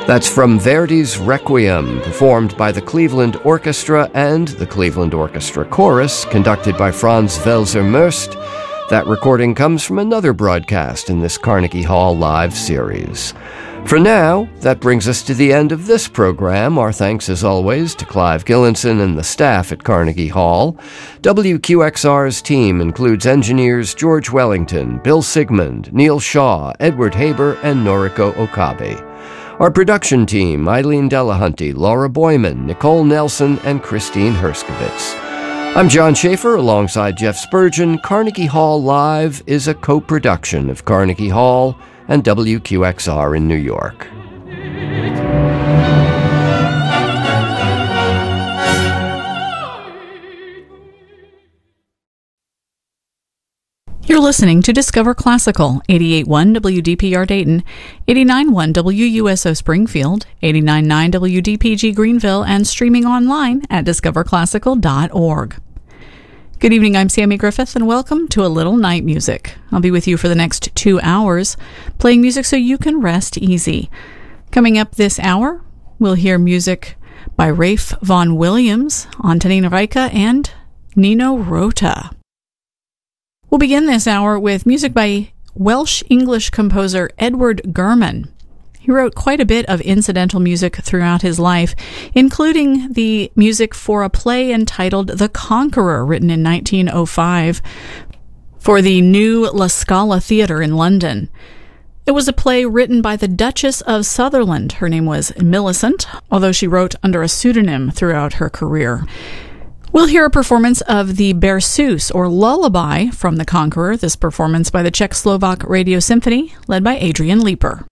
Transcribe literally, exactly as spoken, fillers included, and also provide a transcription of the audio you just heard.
That's from Verdi's Requiem, performed by the Cleveland Orchestra and the Cleveland Orchestra Chorus, conducted by Franz Welser-Möst. That recording comes from another broadcast in this Carnegie Hall Live series. For now, that brings us to the end of this program. Our thanks, as always, to Clive Gillinson and the staff at Carnegie Hall. W Q X R's team includes engineers George Wellington, Bill Sigmund, Neil Shaw, Edward Haber, and Noriko Okabe. Our production team, Eileen Delahunty, Laura Boyman, Nicole Nelson, and Christine Herskovitz. I'm John Schaefer alongside Jeff Spurgeon. Carnegie Hall Live is a co-production of Carnegie Hall and W Q X R in New York. You're listening to Discover Classical, eighty-eight point one W D P R Dayton, eighty-nine point one W U S O Springfield, eighty-nine point nine W D P G Greenville, and streaming online at discover classical dot org. Good evening, I'm Sammy Griffith, and welcome to A Little Night Music. I'll be with you for the next two hours, playing music so you can rest easy. Coming up this hour, we'll hear music by Rafe Vaughan Williams, Antonina Raica, and Nino Rota. We'll begin this hour with music by Welsh-English composer Edward Gurman. He wrote quite a bit of incidental music throughout his life, including the music for a play entitled The Conqueror, written in nineteen oh five for the New La Scala Theatre in London. It was a play written by the Duchess of Sutherland. Her name was Millicent, although she wrote under a pseudonym throughout her career. We'll hear a performance of the Berceuse, or Lullaby, from The Conqueror, this performance by the Czech-Slovak Radio Symphony, led by Adrian Leeper.